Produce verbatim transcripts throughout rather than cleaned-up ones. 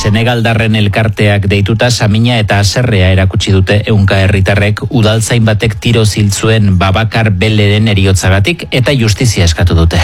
Senegaldarren elkarteak deituta samina eta haserrea erakutsi dute ehunka herritarrek udaltzain batek tiro ziltzuen Babakar Belleren heriotzagatik eta justizia eskatu dute.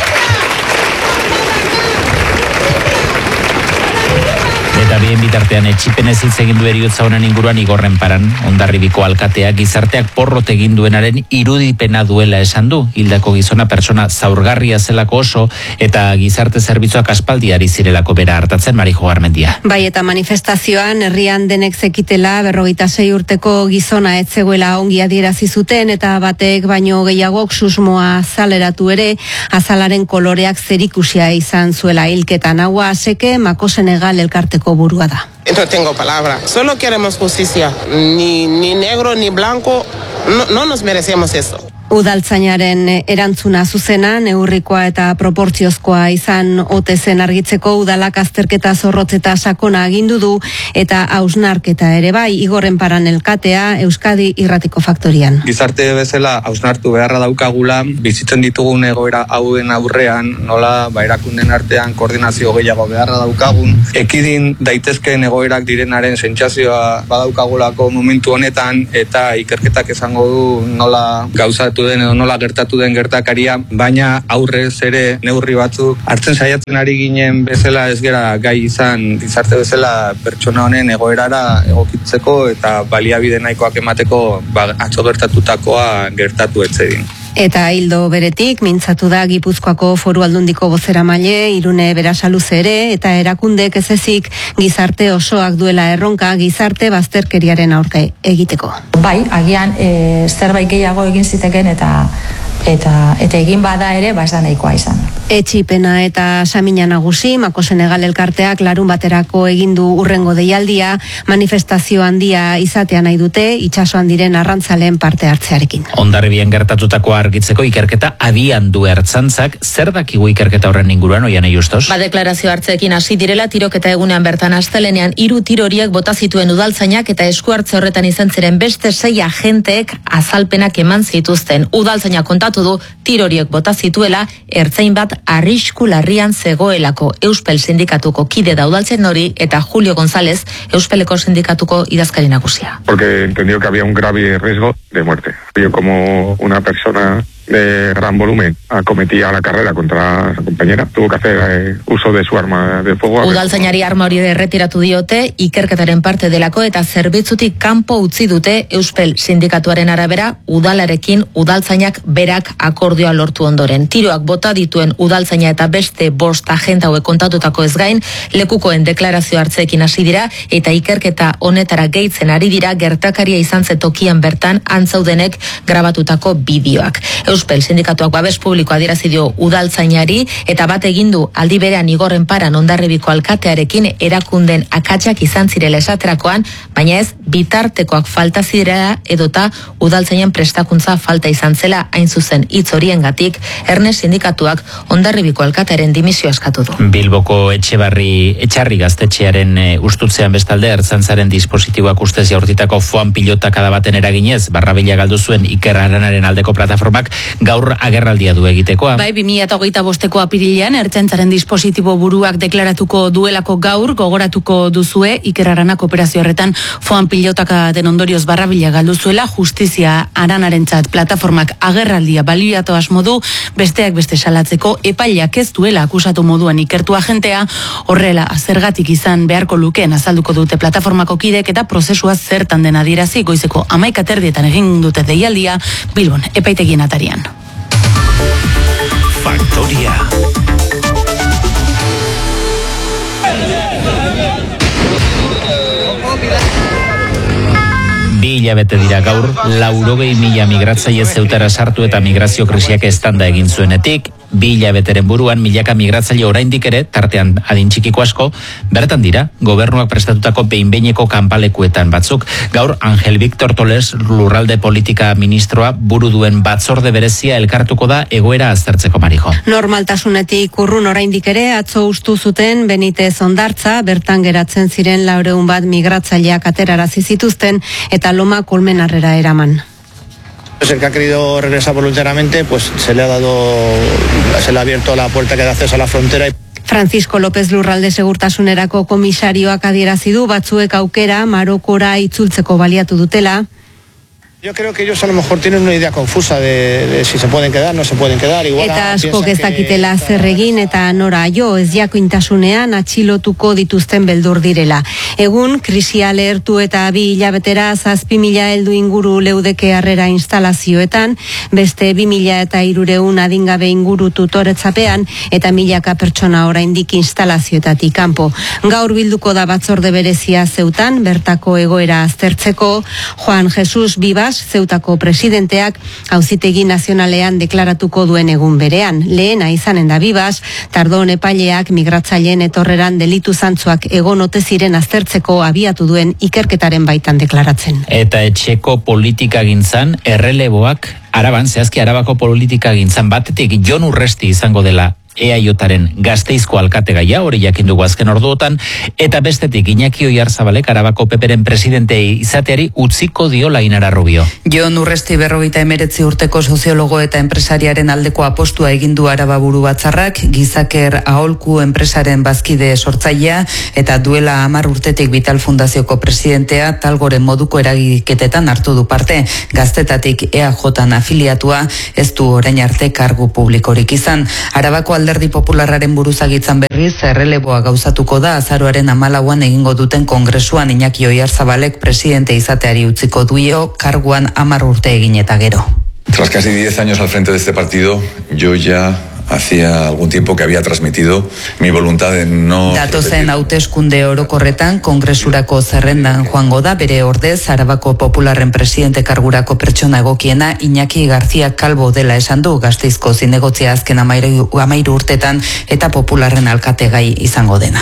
Eta bien bitartean etxipenez hitz egin du heriotza honen inguruan Igorren Paran, Hondarribiko alkateak gizarteak porrot egin duenaren irudipena duela esan du. Hildako gizona pertsona zaurgarria zelako oso eta gizarte zerbitzuak aspaldi ari zirelako bera hartatzen. Marijo Garmendia. Bai, eta manifestazioan herrian denek zekitela berrogeita sei urteko gizona ez zegoela ongi adierazi zuten eta batek baino gehiagok susmoa zaleratu ere azalaren koloreak zerikusia izan zuela hilketan. Haua seke Mako Senegal elkarteko burua da. No tengo palabra. Solo queremos justicia. Ni, ni negro ni blanco. No, no nos merecemos esto. Udaltzainaren erantzuna zuzena, neurrikoa eta proportziozkoa izan ote zen argitzeko udalak azterketa zorrotz eta sakona agindu du eta hausnarketa ere bai. Igorren Paran elkatea Euskadi Irratiko Faktorian. Gizarte bezala hausnartu beharra daukagula, bizitzen ditugun egoera hauen aurrean, nola ba erakunden artean koordinazio gehiago beharra daukagun, ekidin daitezkeen egoerak direnaren sentsazioa badaukagulako momentu honetan eta ikerketak esango du nola gauzatu den edo nola gertatu den gertakaria, baina aurrez ere neurri batzuk hartzen saiatzen ari ginen bezala ez gera gai izan gizarte bezala pertsona honen egoerara egokitzeko eta baliabide nahikoak emateko ba, atzo gertatutakoa gertatu etzedin. Eta hildo beretik, mintzatu da Gipuzkoako Foru Aldundiko bozeramaile, Irune Berasaluze ere, eta erakundek ez ezik gizarte osoak duela erronka gizarte bazterkeriaren aurka egiteko. Bai, agian e, zerbait gehiago egin ziteken eta eta eta egin bada ere ba ez da nahikoa izan. Etxipena eta samina nagusi, Mako Senegal elkarteak larun baterako egin du urrengo deialdia, manifestazio handia izatea nahi dute itsasoan diren arrantzaleen parte hartzearekin. Hondarribian gertatutakoa argitzeko ikerketa abian du Ertzaintzak, zer dakigu ikerketa horren inguruan Oianei Justos? Ba, deklarazio hartzeekin hasi direla tiroketa egunean bertan astelenean hiru tiro horiek bota zituen udaltzainak eta esku hartze horretan izan ziren beste sei agenteek azalpenak eman zituzten. Udaltzainak kontatu du tiro horiek bota zituela ertzain bat arrisku larrian zegoelako. Euspel sindikatuko kide da udaltzen hori eta Julio González, Euspeleko sindikatuko idazkari nagusia. Porque entendió que había un grave riesgo de muerte. Yo como una persona de gran volumen acometía la carrera contra su compañera, tuvo que hacer eh, uso de su arma de fuego. Udaltzainari arma hori erretiratu diote, ikerketaren parte delako eta zerbitzutik kanpo utzi dute Euspel sindikatuaren arabera, udalarekin udaltzainak berak akordioa lortu ondoren. Tiroak bota dituen udaltzaina eta beste bost agente hauek kontatutako ez gain, lekukoen deklarazio hartzeekin hasi dira eta ikerketa honetara gehitzen ari dira gertakaria izan zetokian bertan antzaudenek grabatutako bideoak. Euspel sindikatuak babes publikoa adierazi dio udaltzainari eta bat egin du aldi berean Igorren Paran Hondarribiko alkatearekin erakunden akatsak izan zirela esaterakoan, baina ez bitartekoak falta zirela edota udaltzainen prestakuntza falta izan zela hain zuzen hitz horiengatik Ernest sindikatuak Hondarribiko alkatearen dimisio eskatu du. Bilboko Etxebarri Etxarri gaztetxearen e, ustutzean bestalde Ertzaintzaren dispositiboak ustez jaurtitako foan pilotakada baten eraginez barrabila galdu zuen Iker Aranaren aldeko plataformak gaur agerraldia du egitekoa. Bai, bi mila hogeita bosteko apirilean Ertzaintzaren dispositibo buruak deklaratuko duelako gaur gogoratuko duzue Iker Aranak operazio horretan foan pilotaka den ondorioz barrabila galdu zuela justizia Aranarentzat plataformak agerraldia baliatu asmo du besteak beste salatzeko epaileak ez duela akusatu moduan ikertu agentea, horrela zergatik izan beharko lukeen azalduko dute plataformako kidek eta prozesua zertan den adierazi goizeko hamaika terdietan egin dute deialdia Bilbon epaitegien atarian. Faktoria. Bi hilabete dira gaur, laurogei mila migratzaile zeutara sartu eta migrazio krisiak eztanda egin zuenetik, bi hilabeteren buruan milaka migratzaile oraindik ere, tartean adin txikiko asko, bertan dira, gobernuak prestatutako behin-behineko kanpalekuetan batzuk. Gaur, Angel Victor Toles lurralde politika ministroa buru duen batzorde berezia elkartuko da egoera aztertzeko Marijo. Normaltasunetik urrun oraindik ere, atzo ustu zuten Benitez Hondartza, bertan geratzen ziren laurehun bat migratzaileak aterarazi zituzten eta Loma Kolmenarrera eraman. Pues el que ha querido regresar voluntariamente, pues se le ha dado, se le ha abierto la puerta que da acceso a la frontera y Francisco López Lurralde segurtasunerako komisarioak adierazi du batzuek aukera Marokora itzultzeko baliatu dutela. Yo creo que ellos a lo mejor tienen una idea confusa de, de si se pueden quedar, no se pueden quedar. Igual eta askok ez dakitela zer egin eta nora jo ez jakintasunean atxilotuko dituzten beldur direla. Egun, krisia lehertu eta bi hilabetera zazpi mila heldu inguru leudeke harrera instalazioetan, beste bi mila eta hirureun adingabe inguru tutoretzapean eta milaka pertsona oraindik instalazioetatik kanpo. Gaur bilduko da batzorde berezia Zeutan, bertako egoera aztertzeko. Juan Jesus Bibas, Zeutako presidenteak, auzitegi nazionalean deklaratuko duen egun berean. Lehena izanen da Bibas, tardon epaileak migratzaileen etorreran delitu zantzuak egon ote ziren aztertzeko abiatu duen ikerketaren baitan deklaratzen. Eta etxeko politika gintzan, erreleboak, Araban, zehazki Arabako politika gintzan batetik Jon Urresti izango dela E A Jaren Gasteizko alkate gaia, hori jakin dugu azken orduotan, eta bestetik Iñaki Oiarzabalek Arabako Peperen presidentei izateari utziko diola Inara Rubio. Jon Urresti berrogeita emeretzi urteko soziologo eta enpresariaren aldeko apostua egin du Araba buru batzarrak, Gizaker Aholku enpresaren bazkide sortzailea eta duela hamar urtetik Vital Fundazioko presidentea talgoren moduko eragiketetan hartu du parte. Gaztetatik E A Jan afiliatua, ez du orain arte kargu publikorik izan. Arabako Alderdi Popularraren buruzagitzan berriz erreleboa gauzatuko da azaroaren hamalauan egingo duten kongresuan. Iñaki Oiarzabalek presidente izateari utziko duio karguan hamar urte egin eta gero. Tras casi diez años al frente de este partido, yo ya hacía algún tiempo que había transmitido mi voluntad de no... Datozen hauteskunde orokorretan kongresurako zerrendan joango da, bere ordez Arabako Popularren presidente kargurako pertsona egokiena Iñaki García Calvo dela esan du. Gasteizko zinegotzia azken amairu, amairu urtetan eta Popularren alkategai izango dena.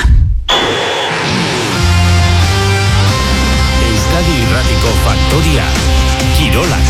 Euskadi Irratiko Faktoria, Kirolak.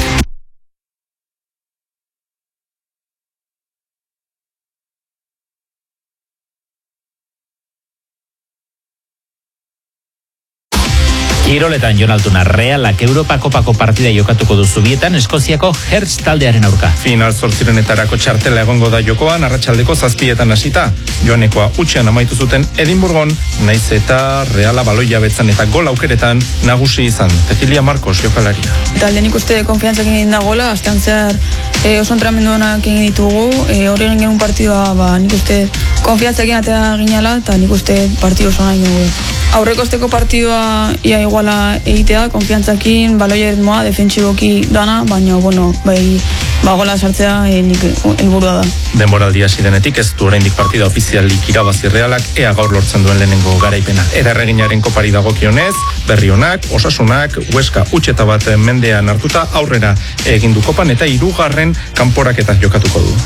Kiroletan Jon Altuna, Realak Europa Kopako partida jokatuko du Zubietan Eskoziako Hertz taldearen aurka. Final zortzirenetarako txartela egongo da jokoan, arratsaldeko zazpietan hasita. Joanekoa utxean amaitu zuten Edinburgon, naiz eta Reala baloia betzan eta gol aukeretan nagusi izan. Cecilia Marcos jokalaria. Talde nik uste konfiantzak egin dagoela, astean zehar e, oso entramendu honak egin ditugu, e, hori egin genuen partidua, ba, nik uste konfiantzak egin atea ginala, eta nik uste partidu oso nahi dugu. Aurrekosteko partidua ia iguala egitea, konfiantzakin, baloia ritmoa, defentsiboki dana, baina, bueno, bai, bagola sartzea e, nik helburua da. Denboraldia zidenetik ez du oraindik partida ofizialik irabazi Realak, ea gaur lortzen duen lehenengo garaipena. Eta erreginaren kopari dagokionez, berri honak, osasunak, Huesca utxeta bat mendean hartuta aurrera egin du kopan eta hirugarren kanporaketa jokatuko du.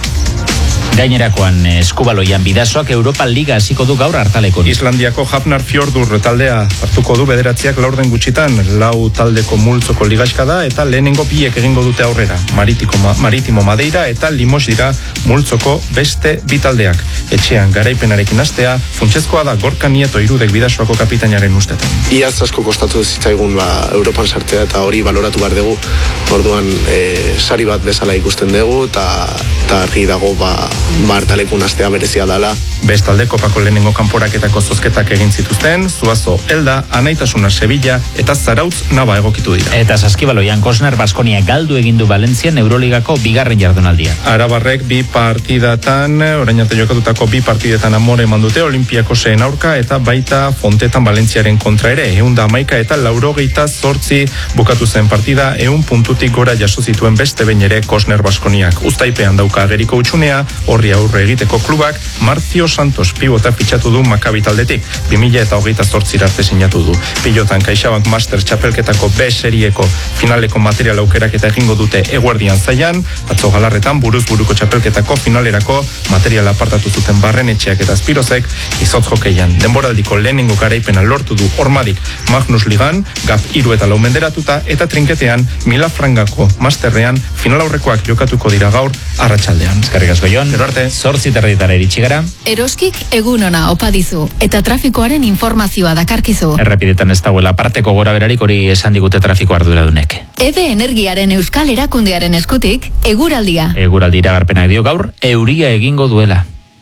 Gainerakoan eskubaloian Bidasoak Europa Liga hasiko du gaur hartalekon. Islandiako Hafnarfjordur taldea hartuko du bederatziak laurden gutxitan, lau taldeko multzoko ligaxka da eta lehenengo biek egingo dute aurrera. Maritimo, Maritimo Madeira eta Limos dira multzoko beste bi taldeak. Etxean garaipenarekin hastea, funtsezkoa da Gorka Nieto Irudek Bidasoako kapitainaren ustetan. Iaz asko kostatu zitzaigun ba, Europan sartzea eta hori baloratu behar dugu. Orduan e, sari bat bezala ikusten dugu eta argi dago ba, Martalekun astea berezia dala. Bestalde Kopako lehenengo kanporaketako zozketak egin zituzten, Zuazo, Elda, Anaitasuna Sevilla eta Zarautz Nava egokitu dira. Eta saskibaloian Kosner Baskonia galdu egindu Valentzian Euroligako bigarren jardunaldia. Arabarrek bi partidatan, orain arte jokatutako bi partidetan amore mandute Olimpiakoseen aurka eta baita Fontetan Valentziaren kontra ere, eunda amaika eta laurogeita zortzi bukatu zen partida, eun puntutik gora jaso zituen beste behin ere Kosner Baskoniak. Uztaipean dauka ageriko utxunea, horri aurre egiteko klubak Marcio Santos pibota fitxatu du Maccabi taldetik, bi mila eta hogeita zortzi arte sinatu du. Pilotan CaixaBank Master txapelketako B serieko finaleko material aukerak eta egingo dute eguerdian zaian, atzo Galarretan buruz buruko txapelketako finalerako material apartatu zuten Barrenetxeak eta Spirozek, izotz hokeian. Denboraldiko lehenengo garaipena lortu du Hormadik Magnus Ligan, gap hiru eta lau menderatuta eta trinketean Milafrangako Masterrean final aurrekoak jokatuko dira gaur arratsaldean. Eskerrik asko Jon. Gero arte. Zortzi territara iritsi gara. Eroskik egun ona opa dizu eta trafikoaren informazioa dakarkizu. Errepidetan ez dagoela parteko gora berarik, hori esan digute trafiko arduradunek. Ede Energiaren Euskal Erakundearen eskutik eguraldia. Eguraldi iragarpenak dio gaur euria egingo duela.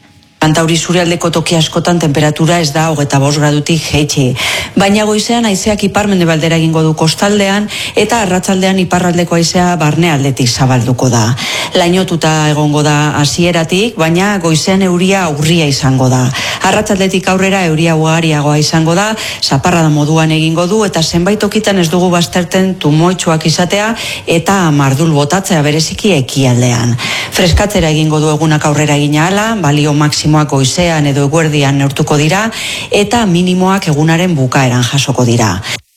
Kantauri isurialdeko toki askotan temperatura ez da hogeita bost gradutik jaitsi. Baina goizean haizeak ipar-mendebaldera egingo du kostaldean eta arratsaldean iparraldeko haizea barnealdetik zabalduko da. Lainotuta egongo da hasieratik, baina goizean euria urria izango da. Arratsaldetik aurrera euria ugariagoa izango da, zaparrada moduan egingo du eta zenbait tokitan ez dugu bazterten tumoitsuak izatea eta mardul botatzea bereziki ekialdean. Freskatzera egingo du egunak aurrera egin ahala, balio maksimoak goizean edo eguerdian neurtuko dira eta minimoak egunaren bukaeran jasoko dira.